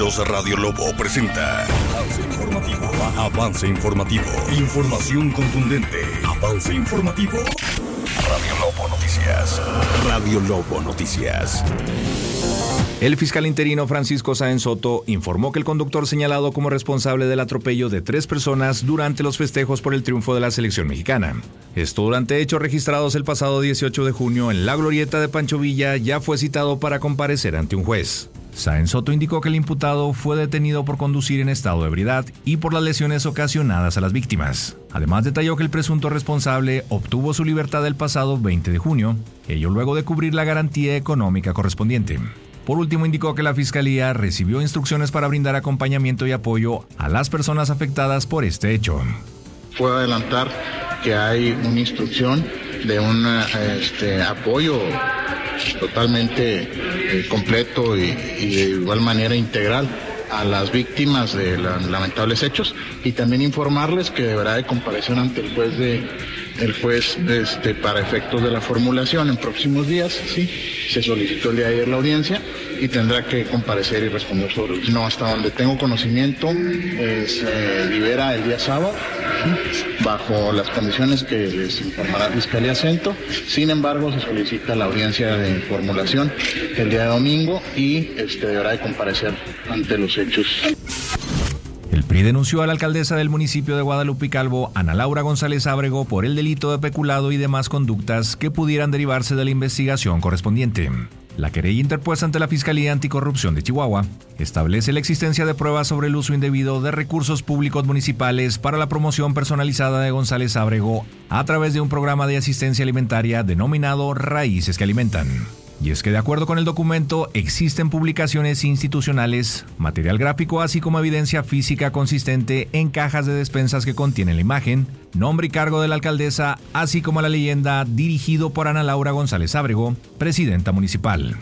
Noticieros Radio Lobo presenta Avance Informativo. Avance Informativo. Información contundente. Avance Informativo. Radio Lobo Noticias. Radio Lobo Noticias. El fiscal interino Francisco Sáenz Soto informó que el conductor señalado como responsable del atropello de 3 personas durante los festejos por el triunfo de la selección mexicana. Esto durante hechos registrados el pasado 18 de junio en la glorieta de Pancho Villa ya fue citado para comparecer ante un juez. Sáenz Soto indicó que el imputado fue detenido por conducir en estado de ebriedad y por las lesiones ocasionadas a las víctimas. Además detalló que el presunto responsable obtuvo su libertad el pasado 20 de junio, ello luego de cubrir la garantía económica correspondiente. Por último, indicó que la Fiscalía recibió instrucciones para brindar acompañamiento y apoyo a las personas afectadas por este hecho. Puedo adelantar que hay una instrucción de un apoyo totalmente completo y de igual manera integral a las víctimas de los lamentables hechos, y también informarles que deberá de comparecer ante el juez para efectos de la formulación en próximos días. Sí, se solicitó el día de ayer la audiencia y tendrá que comparecer y responder sobre el... No, hasta donde tengo conocimiento, se libera el día sábado, ¿sí?, bajo las condiciones que les informará la Fiscalía Centro. Sin embargo, se solicita la audiencia de formulación el día de domingo y deberá de comparecer ante los hechos. El PRI denunció a la alcaldesa del municipio de Guadalupe y Calvo, Ana Laura González Ábrego, por el delito de peculado y demás conductas que pudieran derivarse de la investigación correspondiente. La querella interpuesta ante la Fiscalía Anticorrupción de Chihuahua establece la existencia de pruebas sobre el uso indebido de recursos públicos municipales para la promoción personalizada de González Ábrego a través de un programa de asistencia alimentaria denominado Raíces que Alimentan. Y es que de acuerdo con el documento existen publicaciones institucionales, material gráfico así como evidencia física consistente en cajas de despensas que contienen la imagen, nombre y cargo de la alcaldesa, así como la leyenda dirigido por Ana Laura González Ábrego, presidenta municipal.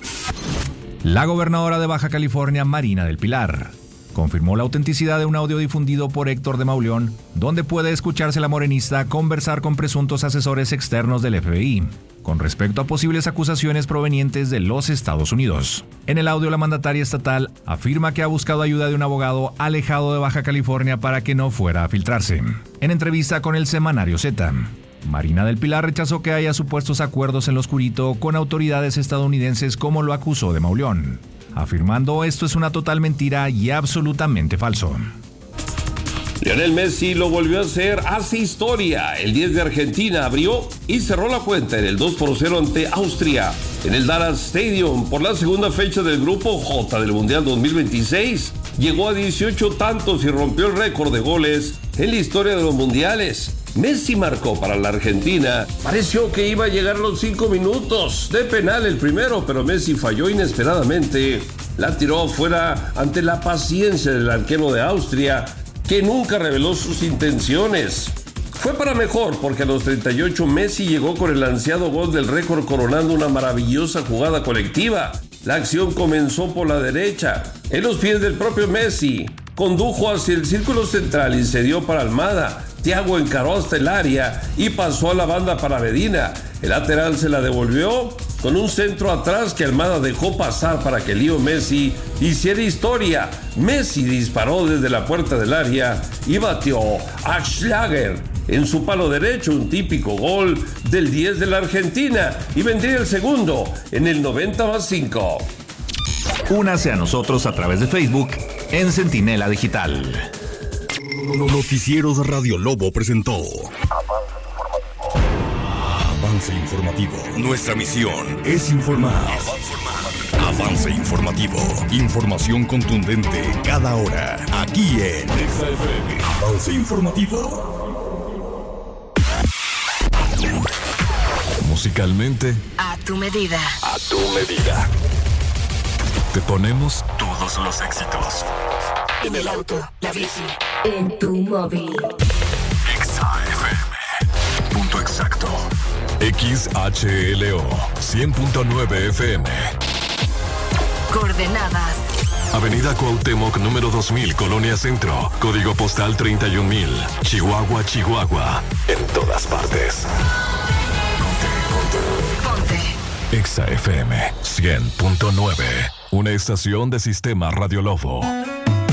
La gobernadora de Baja California, Marina del Pilar, confirmó la autenticidad de un audio difundido por Héctor de Mauleón, donde puede escucharse la morenista conversar con presuntos asesores externos del FBI con respecto a posibles acusaciones provenientes de los Estados Unidos. En el audio, la mandataria estatal afirma que ha buscado ayuda de un abogado alejado de Baja California para que no fuera a filtrarse. En entrevista con el semanario Z, Marina del Pilar rechazó que haya supuestos acuerdos en lo oscurito con autoridades estadounidenses como lo acusó de Mauleón, afirmando esto es una total mentira y absolutamente falso. Lionel Messi lo volvió a hacer, hace historia. El 10 de Argentina abrió y cerró la cuenta en el 2-0 ante Austria en el Dallas Stadium por la segunda fecha del Grupo J del Mundial 2026. Llegó a 18 tantos y rompió el récord de goles en la historia de los mundiales. Messi marcó para la Argentina. Pareció que iba a llegar los 5 minutos de penal el primero, pero Messi falló inesperadamente. La tiró afuera ante la paciencia del arquero de Austria, que nunca reveló sus intenciones. Fue para mejor, porque a los 38 Messi llegó con el ansiado gol del récord, coronando una maravillosa jugada colectiva. La acción comenzó por la derecha, en los pies del propio Messi. Condujo hacia el círculo central y se dio para Almada. Thiago encaró hasta el área y pasó a la banda para Medina. El lateral se la devolvió con un centro atrás que Almada dejó pasar para que Leo Messi hiciera historia. Messi disparó desde la puerta del área y batió a Schlager en su palo derecho, un típico gol del 10 de la Argentina, y vendría el segundo en el 90+5. Únase a nosotros a través de Facebook en Centinela Digital. Noticieros Radio Lobo presentó Avance Informativo. Nuestra misión es informar. Avance Informativo. Información contundente cada hora. Aquí en XFM. Avance Informativo. Musicalmente, a tu medida. A tu medida. Te ponemos todos los éxitos. En el auto, la bici, en tu móvil. XFM. Punto exacto. XHLO 100.9 FM. Coordenadas: Avenida Cuauhtémoc, número 2000, Colonia Centro. Código postal 31000. Chihuahua, Chihuahua. En todas partes. Ponte. Exa FM 100.9. Una estación de Sistema Radio Lobo.